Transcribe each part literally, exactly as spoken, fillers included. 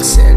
Axel.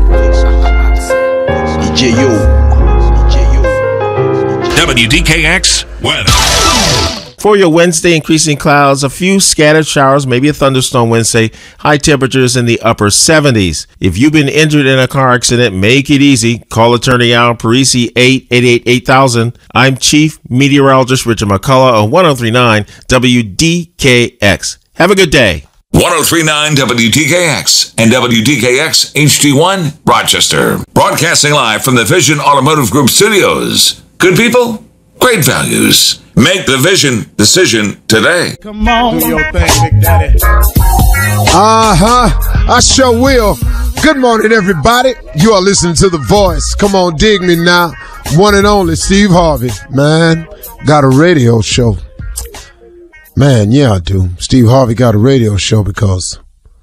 D J U. D J U. W D K X weather. For your Wednesday, increasing clouds, a few scattered showers, maybe a thunderstorm Wednesday, high temperatures in the upper seventies. If you've been injured in a car accident, make it easy. Call attorney Al Parisi, eight eight eight, eight thousand. I'm Chief Meteorologist Richard McCullough on one oh three point nine W D K X. Have a good day. one oh three point nine W D K X and W D K X H D one Rochester. Broadcasting live from the Vision Automotive Group studios. Good people, great values. Make the Vision decision today. Come on. Do your thing, Big Daddy. Uh-huh. I sure will. Good morning, everybody. You are listening to The Voice. Come on, dig me now. One and only Steve Harvey. Man, got a radio show. Man, yeah, I do. Steve Harvey got a radio show because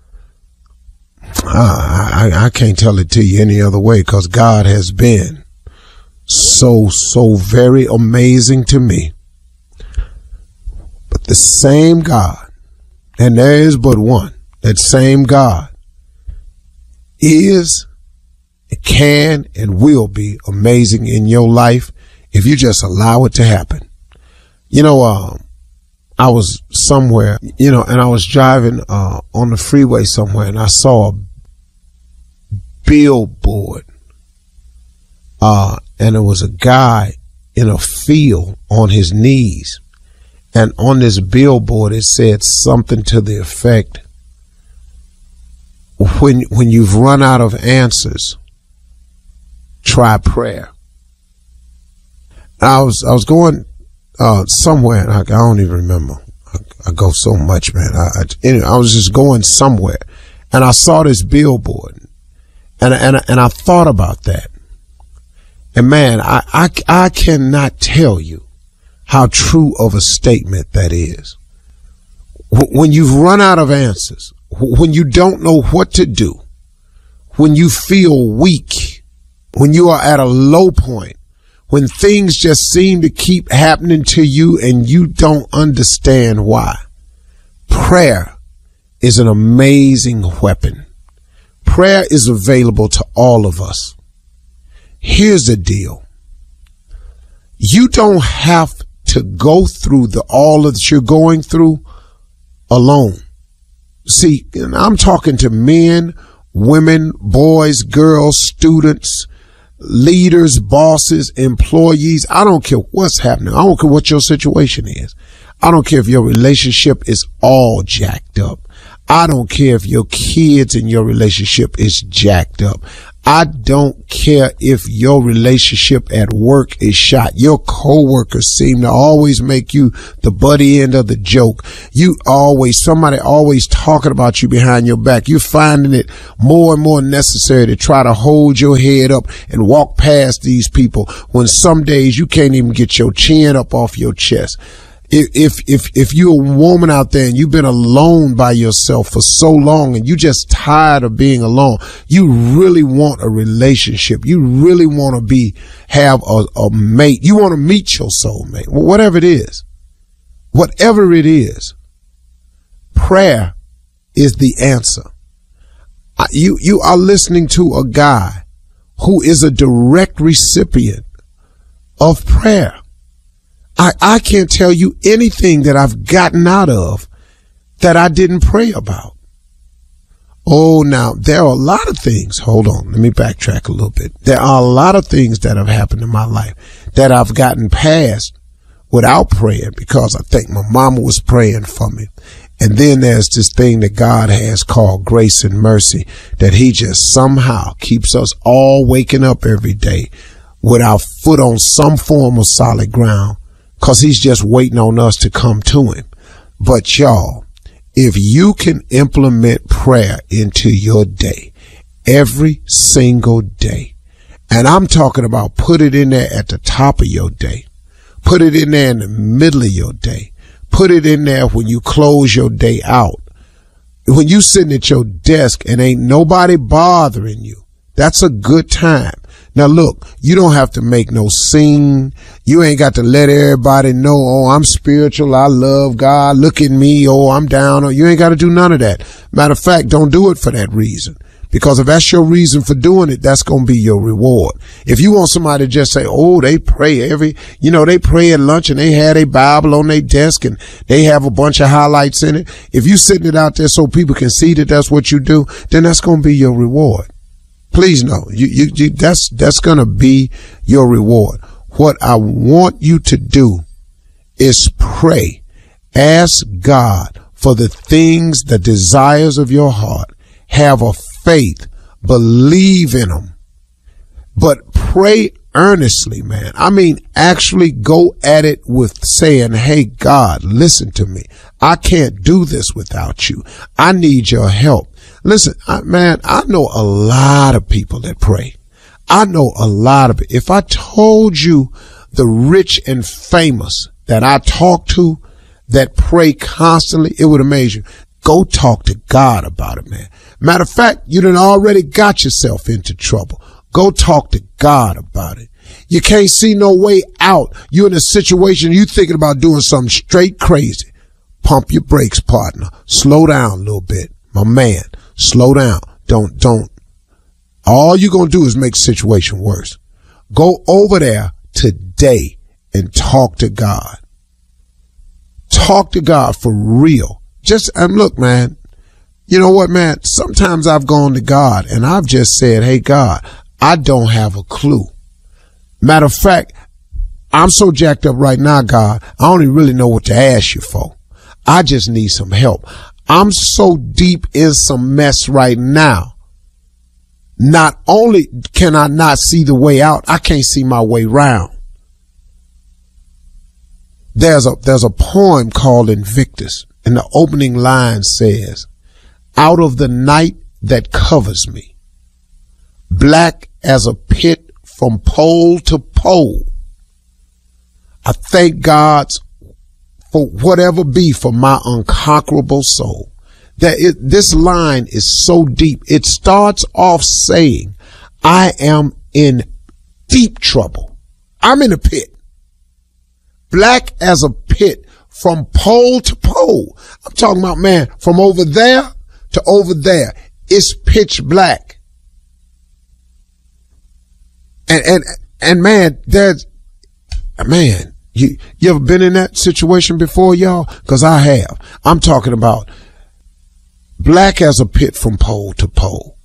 I, I, I can't tell it to you any other way, because God has been so, so very amazing to me. But the same God, and there is but one, that same God is, can, and will be amazing in your life if you just allow it to happen. You know, um, I was somewhere, you know, and I was driving uh, on the freeway somewhere, and I saw a billboard, uh, and it was a guy in a field on his knees. And on this billboard, it said something to the effect, when when you've run out of answers, try prayer. I was I was going uh, somewhere, and I, I don't even remember. I, I go so much, man. I, I, anyway, I was just going somewhere, and I saw this billboard, and and and I thought about that. And man, I I, I cannot tell you how true of a statement that is. When you've run out of answers, when you don't know what to do, when you feel weak, when you are at a low point, when things just seem to keep happening to you and you don't understand why, prayer is an amazing weapon. Prayer is available to all of us. Here's the deal. You don't have to go through the all that you're going through alone. See, I'm talking to men, women, boys, girls, students, leaders, bosses, employees. I don't care what's happening. I don't care what your situation is. I don't care if your relationship is all jacked up. I don't care if your kids and your relationship is jacked up. I don't care if your relationship at work is shot. Your coworkers seem to always make you the buddy end of the joke. You always, somebody always talking about you behind your back. You're finding it more and more necessary to try to hold your head up and walk past these people when some days you can't even get your chin up off your chest. If, if, if you're a woman out there and you've been alone by yourself for so long and you just tired of being alone, you really want a relationship. You really want to be, have a, a mate. You want to meet your soulmate, whatever it is, whatever it is. Prayer is the answer. You, you are listening to a guy who is a direct recipient of prayer. I, I can't tell you anything that I've gotten out of that I didn't pray about. Oh, now, there are a lot of things. Hold on. Let me backtrack a little bit. There are a lot of things that have happened in my life that I've gotten past without praying because I think my mama was praying for me. And then there's this thing that God has called grace and mercy, that he just somehow keeps us all waking up every day with our foot on some form of solid ground, because he's just waiting on us to come to him. But y'all, if you can implement prayer into your day, every single day, and I'm talking about put it in there at the top of your day, put it in there in the middle of your day, put it in there when you close your day out, when you sitting at your desk and ain't nobody bothering you, that's a good time. Now look, you don't have to make no scene. You ain't got to let everybody know, oh, I'm spiritual, I love God, look at me, oh, I'm down. You ain't got to do none of that. Matter of fact, don't do it for that reason. Because if that's your reason for doing it, that's going to be your reward. If you want somebody to just say, oh, they pray every, you know, they pray at lunch and they had a Bible on their desk and they have a bunch of highlights in it. If you sitting it out there so people can see that that's what you do, then that's going to be your reward. Please know, you, you, you that's, that's going to be your reward. What I want you to do is pray. Ask God for the things, the desires of your heart. Have a faith. Believe in them. But pray earnestly, man. I mean, actually go at it with saying, hey, God, listen to me. I can't do this without you. I need your help. Listen, I, man, I know a lot of people that pray. I know a lot of it. If I told you the rich and famous that I talk to that pray constantly, it would amaze you. Go talk to God about it, man. Matter of fact, you done already got yourself into trouble. Go talk to God about it. You can't see no way out. You're in a situation you thinking about doing something straight crazy. Pump your brakes, partner. Slow down a little bit. My man, slow down. Don't, don't. All you're going to do is make the situation worse. Go over there today and talk to God. Talk to God for real. Just, and look, man, you know what, man? Sometimes I've gone to God and I've just said, hey, God, I don't have a clue. Matter of fact, I'm so jacked up right now, God, I don't even really know what to ask you for. I just need some help. I'm so deep in some mess right now. Not only can I not see the way out, I can't see my way round. There's a, there's a poem called Invictus, and the opening line says, out of the night that covers me, black as a pit from pole to pole, I thank God for whatever be for my unconquerable soul. That it, this line is so deep. It starts off saying, I am in deep trouble. I'm in a pit. Black as a pit from pole to pole. I'm talking about, man, from over there to over there. It's pitch black. And, and, and man, there's, man, you, you ever been in that situation before, y'all? Cause I have. I'm talking about black as a pit from pole to pole.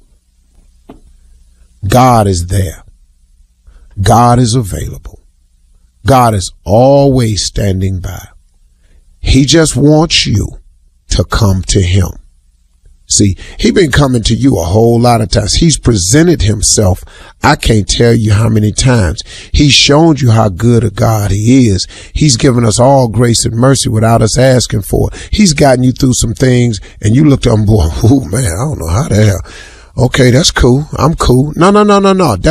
God is there. God is available. God is always standing by. He just wants you to come to him. See, he been coming to you a whole lot of times. He's presented himself. I can't tell you how many times. He's shown you how good a God he is. He's given us all grace and mercy without us asking for it. He's gotten you through some things and you looked up and boy, oh man, I don't know how the hell. Okay, that's cool. I'm cool. No, no, no, no, no. That